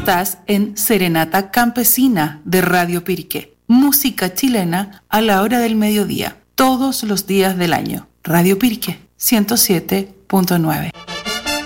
Estás en Serenata Campesina de Radio Piriqué. Música chilena a la hora del mediodía, todos los días del año. Radio Piriqué 107.9.